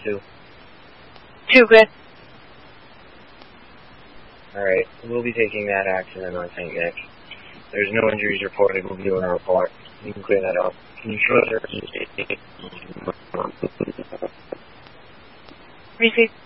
2? 2, good. Alright, we'll be taking that accident on St. Nick. There's no injuries reported. We'll be doing a report. You can clear that up. Can you show us your... Repeat.